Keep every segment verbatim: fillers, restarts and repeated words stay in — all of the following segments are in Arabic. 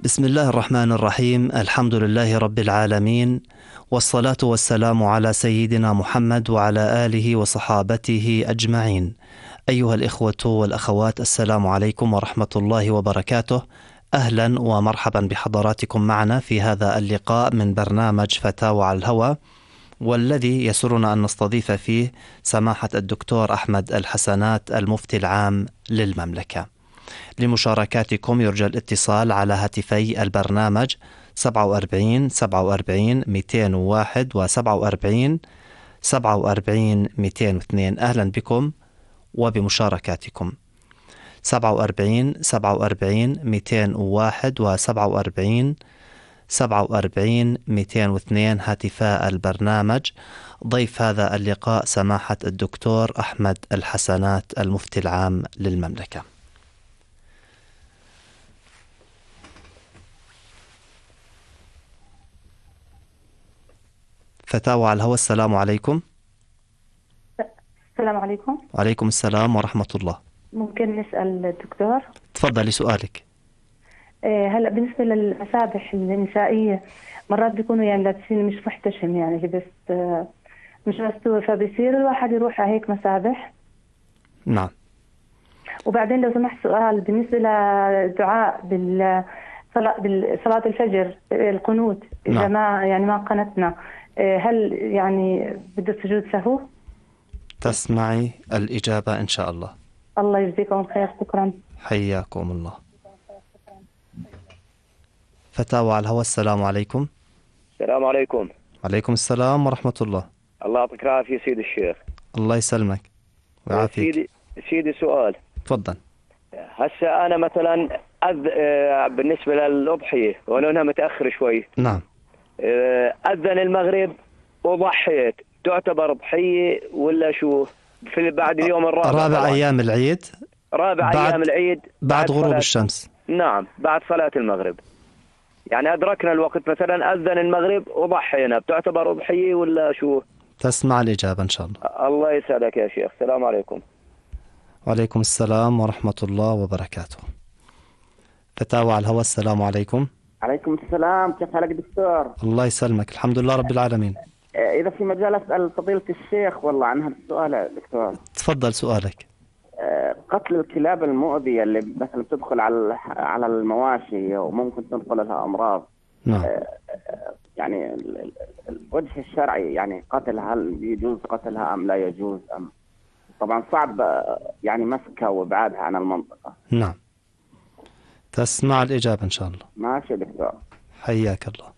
بسم الله الرحمن الرحيم. الحمد لله رب العالمين، والصلاة والسلام على سيدنا محمد وعلى آله وصحابته أجمعين. أيها الإخوة والأخوات، السلام عليكم ورحمة الله وبركاته. أهلا ومرحبا بحضراتكم معنا في هذا اللقاء من برنامج فتاوى على الهوى، والذي يسرنا أن نستضيف فيه سماحة الدكتور أحمد الحسنات المفتي العام للمملكة. لمشاركاتكم يرجى الاتصال على هاتفي البرنامج سبعة وأربعين سبعة وأربعين مئتين وواحد و سبعة وأربعين سبعة وأربعين مئتين واثنين. أهلا بكم وبمشاركاتكم. سبعة وأربعين سبعة وأربعين مئتين وواحد و سبعة وأربعين سبعة وأربعين مئتين واثنين هاتفاء البرنامج. ضيف هذا اللقاء سماحة الدكتور أحمد الحسنات المفتي العام للمملكة. فتاوى على الهوى. السلام عليكم. السلام عليكم. وعليكم السلام ورحمة الله. ممكن نسأل الدكتور؟ تفضلي سؤالك. هلا بالنسبة للمسابح النسائية مرات بيكونوا يعني لابسين مش محتشم، يعني لبس مش مستور، فبيصير الواحد يروح على هيك مسابح. نعم. وبعدين لو سمحت سؤال بالنسبة للدعاء بالصلاة بالصلاة الفجر، القنوت إذا نعم. ما يعني ما قنتنا، هل يعني بده سجود سهو؟ تسمعي الإجابة إن شاء الله. الله يجزيكم الخير. شكرا. حياكم الله. فتاوى على الهوى. السلام عليكم. السلام عليكم. وعليكم السلام ورحمة الله. الله يعطيك العافية سيدي الشيخ. الله يسلمك ويعافيك. سيدي سيدي سؤال. تفضل. هسه أنا مثلا أذ... آه، بالنسبة للأضحية ولو أنها متأخر شوي. نعم. آه، أذن المغرب وضحيت، تعتبر ضحية ولا شو؟ في بعد اليوم الرابع. رابع طبعاً. أيام العيد. رابع بعد... أيام العيد بعد, بعد غروب صلاة... الشمس. نعم، بعد صلاة المغرب. يعني أدركنا الوقت مثلا أذن المغرب وضحينا، بتعتبر أضحية ولا شو؟ تسمع الإجابة إن شاء الله. الله يسعدك يا شيخ. السلام عليكم. وعليكم السلام ورحمة الله وبركاته. فتاوى على الهوى. السلام عليكم. عليكم السلام. كيف حالك دكتور؟ الله يسلمك. الحمد لله رب العالمين. إذا في مجال أسأل فضيلة الشيخ والله عن هذا السؤال يا دكتور. تفضل سؤالك. قتل الكلاب المؤذية اللي مثلا بتدخل على على المواشي وممكن تنقل لها أمراض. نعم. يعني الوجه الشرعي يعني قتلها، هل يجوز قتلها أم لا يجوز؟ أم طبعا صعب يعني مسكها وإبعادها عن المنطقة. نعم. تسمع الإجابة إن شاء الله. ماشي دكتور. حياك الله.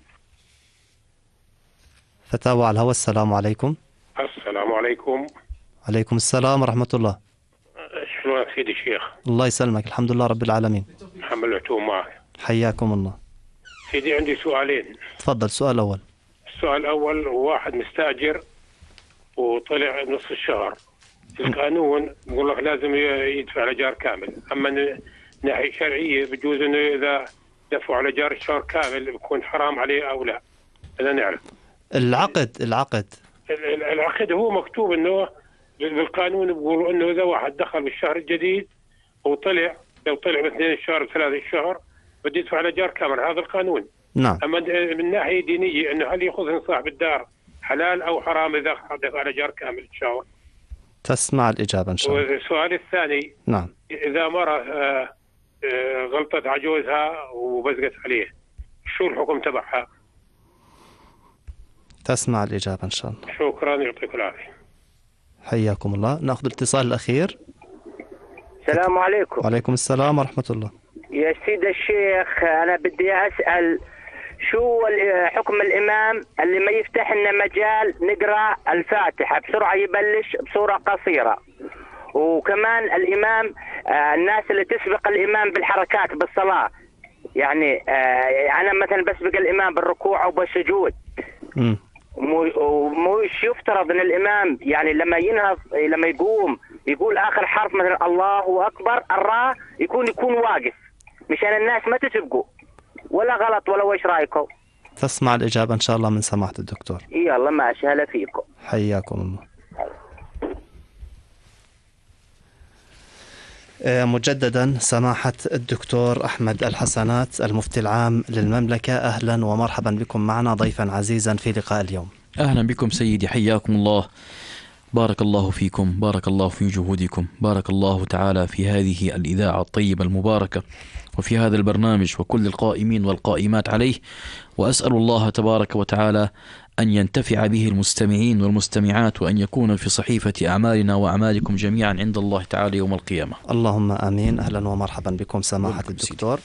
فتاوى على الهوى. السلام عليكم. السلام عليكم. عليكم السلام ورحمة الله. شلونك سيدي الشيخ؟ الله يسلمك. الحمد لله رب العالمين. محمد العتوم معك. حياكم الله. سيدي عندي سؤالين. تفضل. سؤال أول. السؤال الأول، واحد مستأجر وطلع نصف الشهر، القانون بيقول لك لازم يدفع الإيجار كامل، أما ناحية شرعية بجوز إنه إذا دفعوا على إيجار الشهر كامل بيكون حرام عليه أو لا؟ هذا نعرف. العقد العقد العقد هو مكتوب إنه بالقانون بيقولوا إنه إذا واحد دخل بالشهر الجديد وطلع، لو طلع باثنين الشهر بثلاثة الشهر بده يدفع الإيجار كامل، هذا القانون. نعم. أما من ناحية دينية إنه هل يأخذ من صاحب الدار حلال أو حرام إذا دفع الإيجار كامل الشهر؟ تسمع الإجابة إن شاء الله. والسؤال الثاني، نعم. إذا مرة غلطت على جوزها وبزقت عليه، شو الحكم تبعها؟ تسمع الإجابة إن شاء الله. شكرا، يعطيك العافية. حياكم الله. نأخذ الاتصال الأخير. السلام عليكم. وعليكم السلام ورحمة الله. يا سيد الشيخ، أنا بدي أسأل شو حكم الإمام اللي ما يفتح لنا مجال نقرأ الفاتحة بسرعة، يبلش بصورة قصيرة، وكمان الإمام آه الناس اللي تسبق الإمام بالحركات بالصلاة، يعني آه أنا مثلا بسبق الإمام بالركوع أو بالسجود، ومش يفترض أن الإمام يعني لما ينهض لما يقوم يقول آخر حرف مثلا الله أكبر الراء يكون يكون واقف مشان الناس ما تسبقوا، ولا غلط ولا وش رايكم؟ تسمع الإجابة إن شاء الله من سماحة الدكتور. يلا ماشي، هلا فيكم. حياكم الله. مجددا سماحة الدكتور أحمد الحسنات المفتي العام للمملكة، أهلا ومرحبا بكم معنا ضيفا عزيزا في لقاء اليوم. أهلا بكم سيدي، حياكم الله، بارك الله فيكم، بارك الله في جهودكم، بارك الله تعالى في هذه الإذاعة الطيبة المباركة وفي هذا البرنامج وكل القائمين والقائمات عليه، وأسأل الله تبارك وتعالى أن ينتفع به المستمعين والمستمعات، وأن يكون في صحيفة أعمالنا وأعمالكم جميعا عند الله تعالى يوم القيامة. اللهم آمين. أهلا ومرحبا بكم سماحة الدكتور.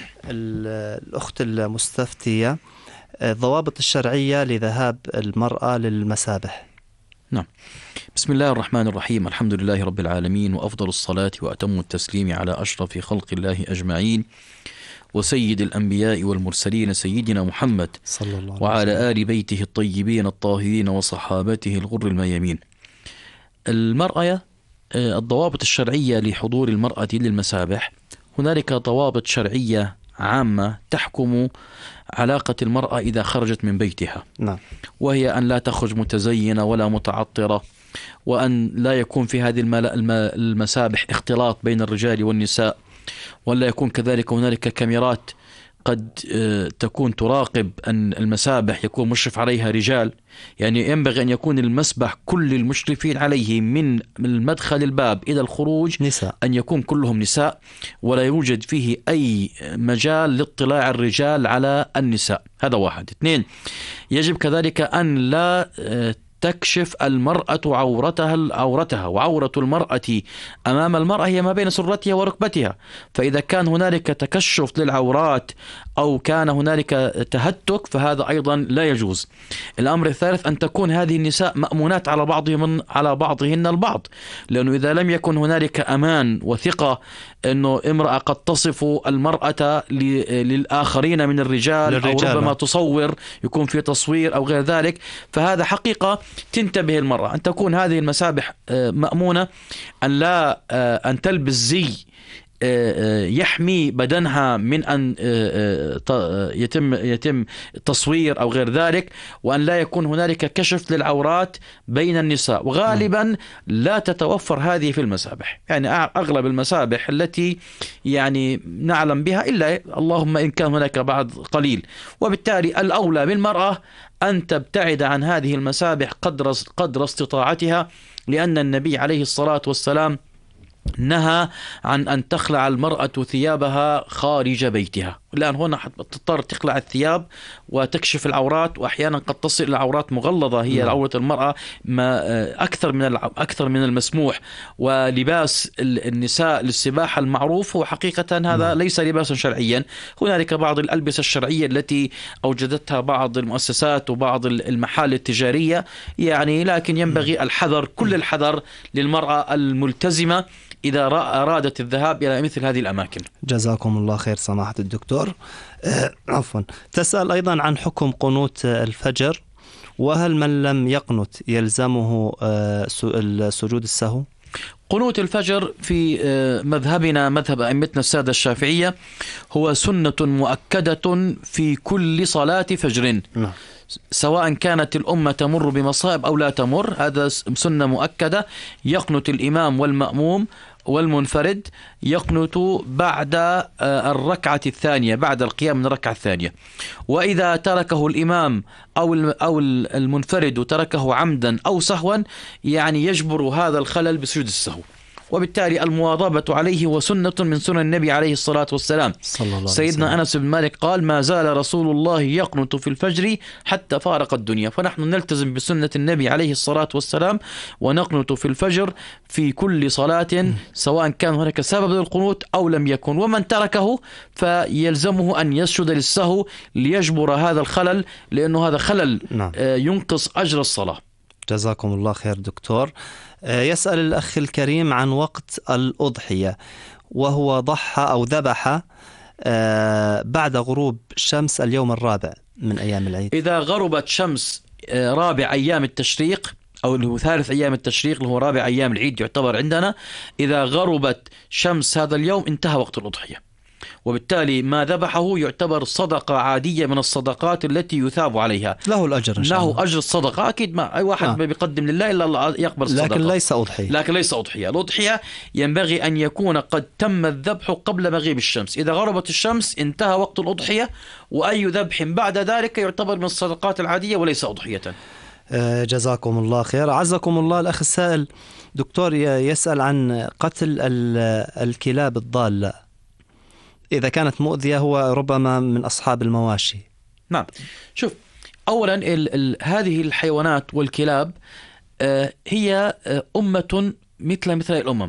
الأخت المستفتية، الضوابط الشرعية لذهاب المرأة للمسابح. نعم. بسم الله الرحمن الرحيم، الحمد لله رب العالمين، وأفضل الصلاة وأتم التسليم على أشرف خلق الله أجمعين، وسيد الأنبياء والمرسلين سيدنا محمد صلى الله عليه وسلم، وعلى آل بيته الطيبين الطاهرين وصحابته الغر الميامين. المرأة، الضوابط الشرعية لحضور المرأة للمسابح، هنالك ضوابط شرعية عامة تحكم علاقة المرأة إذا خرجت من بيتها. نعم. وهي أن لا تخرج متزينة ولا متعطرة، وأن لا يكون في هذه المسابح اختلاط بين الرجال والنساء، ولا يكون كذلك هنالك كاميرات قد تكون تراقب أن المسابح يكون مشرف عليها رجال. يعني ينبغي أن يكون المسبح كل المشرفين عليه من المدخل الباب إلى الخروج نساء، أن يكون كلهم نساء، ولا يوجد فيه أي مجال لاطلاع الرجال على النساء. هذا واحد. اثنين، يجب كذلك أن لا تكشف المرأة عورتها عورتها وعورة المرأة أمام المرأة هي ما بين سرتها وركبتها، فإذا كان هنالك تكشف للعورات أو كان هنالك تهتك فهذا أيضا لا يجوز. الأمر الثالث، أن تكون هذه النساء مأمونات على بعضهم على بعضهن البعض، لأنه إذا لم يكن هنالك أمان وثقة أنه امرأة قد تصف المرأة للآخرين من الرجال أو ربما تصور، يكون في تصوير أو غير ذلك، فهذا حقيقة تنتبه المرأة أن تكون هذه المسابح مأمونة، أن لا أن تلبس زي يحمي بدنها من أن يتم يتم تصوير أو غير ذلك، وأن لا يكون هنالك كشف للعورات بين النساء. وغالبا لا تتوفر هذه في المسابح، يعني أغلب المسابح التي يعني نعلم بها، إلا اللهم إن كان هناك بعض قليل. وبالتالي الأولى بالمرأة أن تبتعد عن هذه المسابح قدر قدر استطاعتها، لأن النبي عليه الصلاة والسلام نهى عن أن تخلع المرأة ثيابها خارج بيتها. الآن هنا تضطر تخلع الثياب وتكشف العورات، وأحيانا قد تصل إلى عورات مغلظة هي م. عورة المرأة ما أكثر من أكثر من المسموح. ولباس النساء للسباحة المعروف هو حقيقة هذا م. ليس لباسا شرعيا. هنالك بعض الألبسة الشرعية التي أوجدتها بعض المؤسسات وبعض المحال التجارية يعني، لكن ينبغي الحذر، كل الحذر للمرأة الملتزمة إذا أرادت الذهاب إلى مثل هذه الأماكن. جزاكم الله خير سماحة الدكتور. أه عفوا. تسأل أيضا عن حكم قنوت الفجر، وهل من لم يقنت يلزمه أه سجود السهو؟ قنوت الفجر في مذهبنا مذهب أئمتنا السادة الشافعية هو سنة مؤكدة في كل صلاة فجر، نعم. سواء كانت الأمة تمر بمصائب أو لا تمر، هذا سنة مؤكدة. يقنت الإمام والمأموم والمنفرد، يقنت بعد الركعة الثانية، بعد القيام من الركعة الثانية. وإذا تركه الإمام أو أو المنفرد تركه عمدا أو سهوا يعني يجبر هذا الخلل بسجود السهو. وبالتالي المواظبة عليه وسنة من سنن النبي عليه الصلاة والسلام. سيدنا أنس بن مالك قال: ما زال رسول الله يقنط في الفجر حتى فارق الدنيا. فنحن نلتزم بسنة النبي عليه الصلاة والسلام ونقنط في الفجر في كل صلاة، سواء كان هناك سبب للقنوت أو لم يكن. ومن تركه فيلزمه أن يسجد للسهو ليجبر هذا الخلل، لأنه هذا خلل نعم. ينقص أجر الصلاة. جزاكم الله خير دكتور. يسأل الأخ الكريم عن وقت الأضحية، وهو ضحى أو ذبح بعد غروب شمس اليوم الرابع من أيام العيد. إذا غربت شمس رابع أيام التشريق أو اللي هو ثالث أيام التشريق اللي هو رابع أيام العيد يعتبر عندنا، إذا غربت شمس هذا اليوم انتهى وقت الأضحية. وبالتالي ما ذبحه يعتبر صدقة عادية من الصدقات التي يثاب عليها، له الأجر إن شاء الله. له أجر الصدقة أكيد، ما أي واحد آه. بيقدم لله إلا الله يقبل الصدقة، لكن ليس أضحية. لكن ليس أضحية. الأضحية ينبغي أن يكون قد تم الذبح قبل مغيب الشمس. إذا غربت الشمس انتهى وقت الأضحية، وأي ذبح بعد ذلك يعتبر من الصدقات العادية وليس أضحية. جزاكم الله خير. عزكم الله. الأخ السائل دكتور يسأل عن قتل الكلاب الضالة إذا كانت مؤذية، هو ربما من أصحاب المواشي. نعم، شوف، أولا ال ال هذه الحيوانات والكلاب آه هي آه أمة مثل مثل الأمم،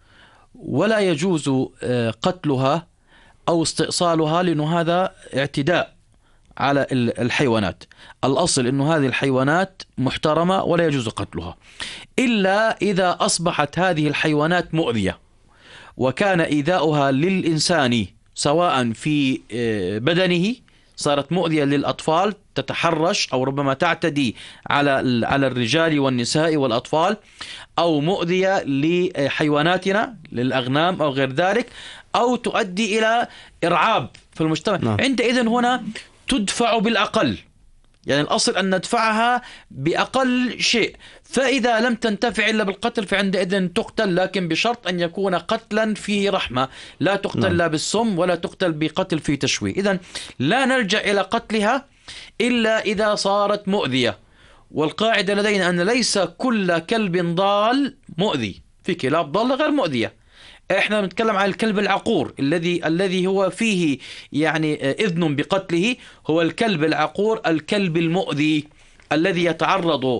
ولا يجوز آه قتلها أو استئصالها، لأنه هذا اعتداء على الحيوانات. الأصل أنه هذه الحيوانات محترمة ولا يجوز قتلها، إلا إذا أصبحت هذه الحيوانات مؤذية وكان إيذاؤها للإنسان سواء في بدنه، صارت مؤذية للأطفال تتحرش أو ربما تعتدي على على الرجال والنساء والأطفال، أو مؤذية لحيواناتنا للأغنام أو غير ذلك، أو تؤدي إلى إرعاب في المجتمع. نعم. عندئذ هنا تدفع بالأقل، يعني الأصل أن ندفعها بأقل شيء، فإذا لم تنتفع إلا بالقتل فعندئذ تقتل، لكن بشرط أن يكون قتلا فيه رحمة، لا تقتل نعم. لا بالسم ولا تقتل بقتل فيه تشويه. إذن لا نلجأ إلى قتلها إلا إذا صارت مؤذية. والقاعدة لدينا أن ليس كل كلب ضال مؤذي، في كلاب ضالة غير مؤذية. احنا نتكلم عن الكلب العقور الذي الذي هو فيه يعني إذن بقتله، هو الكلب العقور، الكلب المؤذي الذي يتعرض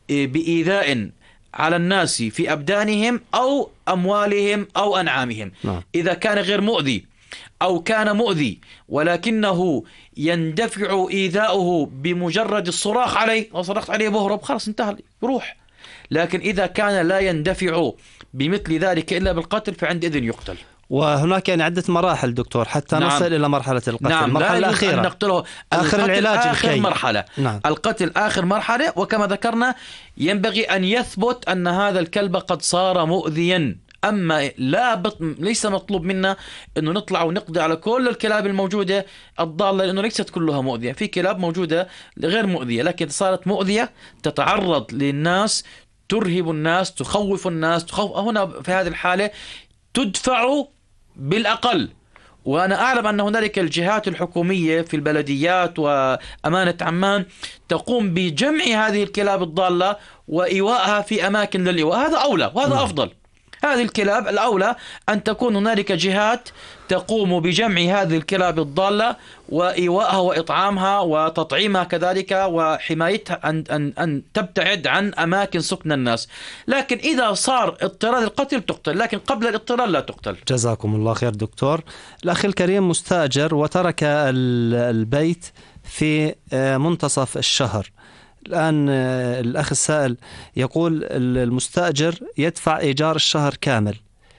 بإيذاء على الناس في أبدانهم أو أموالهم أو أنعامهم. نعم. إذا كان غير مؤذي أو كان مؤذي ولكنه يندفع إيذاؤه بمجرد الصراخ عليه، لو صرخت عليه بهرب خلاص انتهى يروح. لكن إذا كان لا يندفع بمثل ذلك إلا بالقتل فعندئذ يقتل. وهناك يعني عدة مراحل دكتور حتى نعم. نصل إلى مرحلة القتل. نعم. المرحلة الأخيرة نقتله آخر العلاج آخر الكي. مرحلة. نعم. القتل آخر مرحلة، وكما ذكرنا ينبغي أن يثبت أن هذا الكلب قد صار مؤذيا. أما لا بط... ليس مطلوب منا أنه نطلع ونقضي على كل الكلاب الموجودة الضالة، لأنه ليست كلها مؤذية. في كلاب موجودة غير مؤذية، لكن صارت مؤذية تتعرض للناس، ترهب الناس، تخوف الناس، تخوف. هنا في هذه الحالة تدفع بالأقل. وأنا أعلم أن هنالك الجهات الحكومية في البلديات وأمانة عمان تقوم بجمع هذه الكلاب الضالة وإيواءها في أماكن للإيواء، هذا أولى وهذا نعم. أفضل. هذه الكلاب الأولى أن تكون هنالك جهات تقوم بجمع هذه الكلاب الضالة وإيواءها وإطعامها وتطعيمها كذلك، وحمايتها أن, أن, أن تبتعد عن أماكن سكن الناس. لكن إذا صار اضطرار القتل تقتل، لكن قبل الاضطرار لا تقتل. جزاكم الله خير دكتور. الأخ الكريم مستأجر وترك البيت في منتصف الشهر. الآن الأخ السائل يقول المستأجر يدفع إيجار الشهر كامل،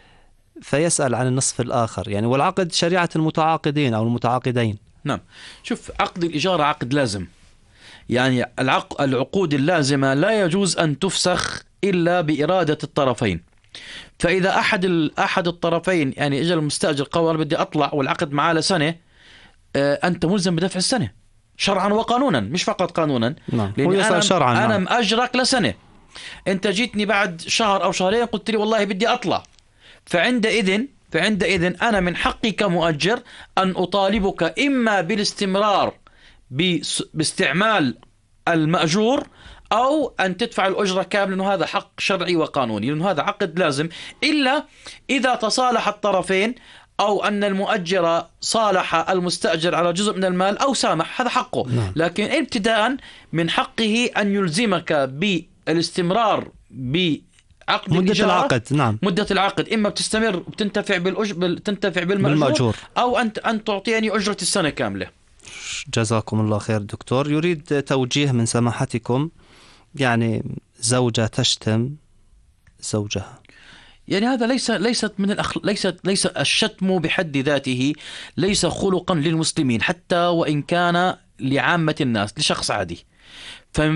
فيسأل عن النصف الآخر يعني، والعقد شريعة المتعاقدين أو المتعاقدين. نعم، شوف، عقد الإيجار عقد لازم، يعني العق... العقود اللازمة لا يجوز أن تفسخ إلا بإرادة الطرفين. فإذا أحد ال... أحد الطرفين يعني إجا المستأجر قال أنا بدي أطلع والعقد معاه لسنة، آه أنت ملزم بدفع السنة شرعا وقانونا، مش فقط قانونا. نعم. لأن أنا, شرعاً. أنا مأجرك لسنة، أنت جيتني بعد شهر أو شهرين قلت لي والله بدي أطلع، فعندئذ فعندئذ أنا من حقي كمؤجر أن أطالبك إما بالاستمرار باستعمال المأجور أو أن تدفع الأجرة كاملة، لأنه هذا حق شرعي وقانوني، لأنه هذا عقد لازم. إلا إذا تصالح الطرفين أو أن المؤجر صالح المستأجر على جزء من المال أو سامح، هذا حقه. نعم. لكن ابتداء من حقه أن يلزمك بالاستمرار بعقد مدة الإجارة. العقد. نعم. مدة العقد إما بتستمر بتنتفع بالأج... بتنتفع بالمأجور, بالمأجور أو أنت أن تعطيني أجرة السنة كاملة. جزاكم الله خير دكتور. يريد توجيه من سماحتكم، يعني زوجة تشتم زوجها، يعني هذا ليس ليست من الأخ... ليست ليس الشتم بحد ذاته ليس خلقا للمسلمين، حتى وإن كان لعامة الناس، لشخص عادي.